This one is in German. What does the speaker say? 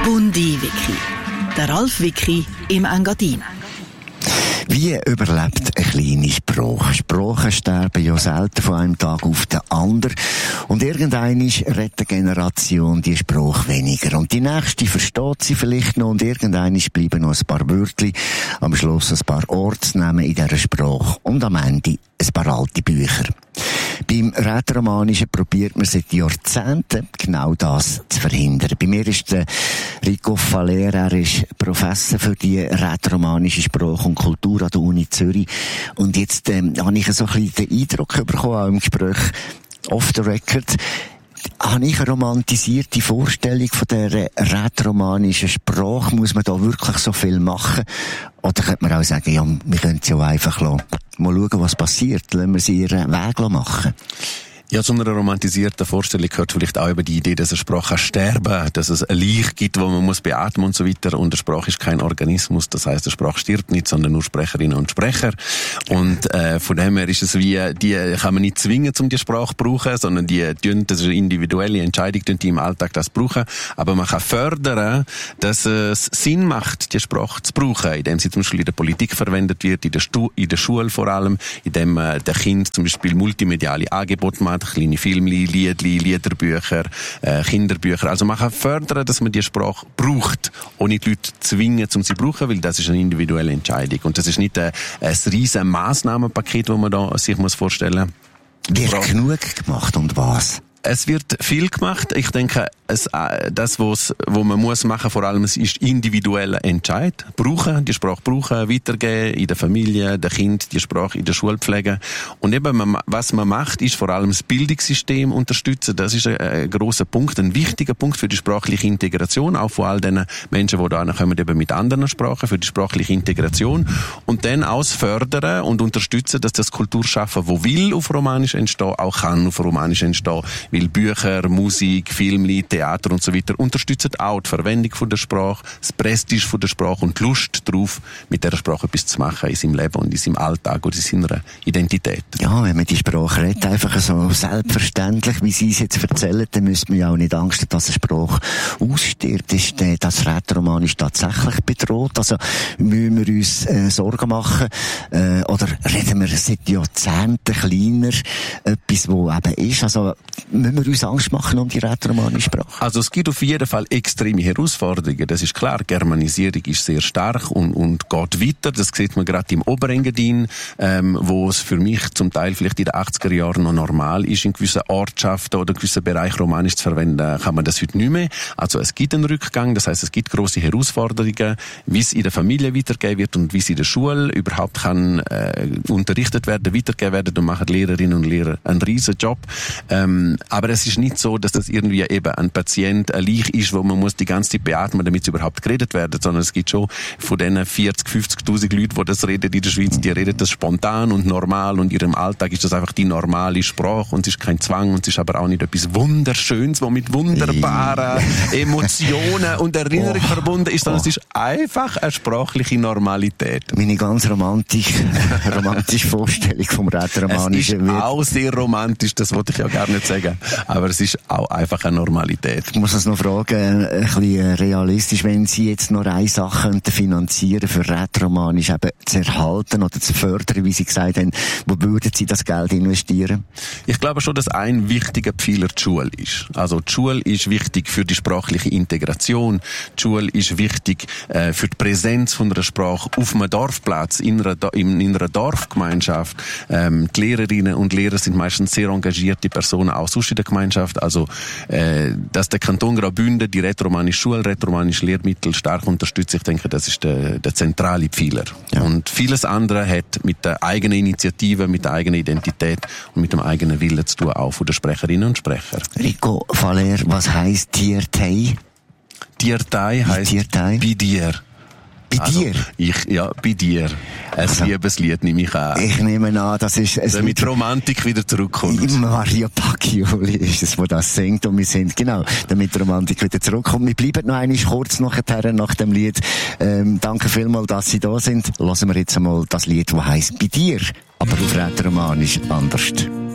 Bundi-Wiki. Der Ralf Wiki im Engadin. Wie überlebt ein kleiner Spruch? Sprachen sterben ja selten von einem Tag auf den anderen. Und irgendwann rettet eine Generation die Spruch weniger. Und die nächste versteht sie vielleicht noch. Und irgendwann bleiben noch ein paar Wörter, am Schluss ein paar Ortsnamen in dieser Sprache. Und am Ende ein paar alte Bücher. Beim Rätoromanischen probiert man seit Jahrzehnten genau das zu verhindern. Bei mir ist der Rico Faller, er ist Professor für die rätoromanische Sprache und Kultur an der Uni Zürich. Und jetzt habe ich so ein bisschen den Eindruck bekommen, auch im Gespräch off the record, habe ich eine romantisierte Vorstellung von der rätoromanischen Sprache? Muss man da wirklich so viel machen? Oder könnte man auch sagen, ja, wir können sie ja einfach mal schauen, was passiert. Lassen wir sie ihren Weg machen. Ja, zu einer romantisierten Vorstellung gehört vielleicht auch über die Idee, dass eine Sprache sterben kann, dass es ein Leich gibt, wo man muss beatmen und so weiter. Und eine Sprache ist kein Organismus, das heisst, eine Sprache stirbt nicht, sondern nur Sprecherinnen und Sprecher. Und von dem her ist es wie, die kann man nicht zwingen, um die Sprache zu brauchen, sondern das ist eine individuelle Entscheidung, die im Alltag das brauchen. Aber man kann fördern, dass es Sinn macht, die Sprache zu brauchen, indem sie zum Beispiel in der Politik verwendet wird, in der Schule vor allem, indem der Kind zum Beispiel multimediale Angebote macht, kleine Filmli, Liedli, Liederbücher, Kinderbücher. Also man kann fördern, dass man die Sprache braucht, ohne die Leute zwingen, um sie zu brauchen, weil das ist eine individuelle Entscheidung. Und das ist nicht ein riesen Massnahmenpaket, das man da sich vorstellen muss. Wird genug gemacht und was? Es wird viel gemacht. Ich denke, das, was man muss machen, vor allem, es ist individueller Entscheid. Die Sprache brauchen, weitergeben, in der Familie, der Kind, die Sprache in der Schule pflegen. Und eben, was man macht, ist vor allem das Bildungssystem unterstützen. Das ist ein grosser Punkt, ein wichtiger Punkt für die sprachliche Integration, auch von all den Menschen, die da kommen, eben mit anderen Sprachen, für die sprachliche Integration. Und dann fördern und unterstützen, dass das Kulturschaffen, wo will auf Romanisch entstehen, auch kann auf Romanisch entstehen. Weil Bücher, Musik, Filme, Theater und so weiter unterstützen auch die Verwendung von der Sprache, das Prestige von der Sprache und die Lust darauf, mit dieser Sprache etwas zu machen in seinem Leben und in seinem Alltag oder in seiner Identität. Ja, wenn man die Sprache redet, einfach so selbstverständlich, wie Sie es jetzt erzählen, dann müsste man ja auch nicht Angst haben, dass eine Sprache ausstirbt. Ist das Rätoromanisch tatsächlich bedroht? Also müssen wir uns Sorgen machen? Oder reden wir seit Jahrzehnten kleiner etwas, wo eben ist? Also müssen wir uns Angst machen um die rätoromanische Sprache? Also es gibt auf jeden Fall extreme Herausforderungen. Das ist klar, Germanisierung ist sehr stark und geht weiter. Das sieht man gerade im Oberengadin, wo es für mich zum Teil vielleicht in den 80er Jahren noch normal ist, in gewissen Ortschaften oder gewissen Bereichen Romanisch zu verwenden, kann man das heute nicht mehr. Also es gibt einen Rückgang, das heisst, es gibt grosse Herausforderungen, wie es in der Familie weitergehen wird und wie es in der Schule überhaupt kann unterrichtet werden, weitergegeben werden, und machen Lehrerinnen und Lehrer einen riesen Job. Aber es ist nicht so, dass das irgendwie eben ein Patient, ein Leich ist, wo man muss die ganze Zeit beatmen, damit es überhaupt geredet werden, sondern es gibt schon von diesen 40.000-50.000 Leuten, die das reden in der Schweiz, die reden das spontan und normal und in ihrem Alltag ist das einfach die normale Sprache und es ist kein Zwang und es ist aber auch nicht etwas Wunderschönes, was mit wunderbaren Emotionen und Erinnerungen verbunden ist, sondern es ist einfach eine sprachliche Normalität. Meine ganz romantische Vorstellung vom Rätoromanischen. Es ist auch sehr romantisch, das wollte ich ja gar nicht sagen, aber es ist auch einfach eine Normalität. Ich muss das noch fragen, ein bisschen realistisch, wenn Sie jetzt noch eine Sache könnten finanzieren für Rätoromanisch eben zu erhalten oder zu fördern, wie Sie gesagt haben, wo würden Sie das Geld investieren? Ich glaube schon, dass ein wichtiger Pfeiler die Schule ist. Also die Schule ist wichtig für die sprachliche Integration. Die Schule ist wichtig für die Präsenz von einer Sprache auf einem Dorfplatz, in einer Dorfgemeinschaft. Die Lehrerinnen und Lehrer sind meistens sehr engagierte Personen, auch sonst in der Gemeinschaft. Also dass der Kanton Graubünden die rätoromanische Schule, rätoromanische Lehrmittel stark unterstützt, ich denke, das ist der zentrale Pfeiler. Ja. Und vieles andere hat mit der eigenen Initiative, mit der eigenen Identität und mit dem eigenen Willen zu tun, auch von den Sprecherinnen und Sprecher. Rico Faller, was heisst Tiertei? Tiertei heisst bei dir. Bei dir? Bei dir. Ein Liebeslied nehme ich an. Ich nehme an, das ist es. Damit Romantik wieder zurückkommt. Maria Pacchioli ist es, der das singt. Und wir sind, genau, damit Romantik wieder zurückkommt. Wir bleiben noch einmal kurz nachher, nach dem Lied. Danke vielmals, dass Sie da sind. Hören wir jetzt einmal das Lied, das heisst «Bei dir», aber auf Rätoromanisch anders.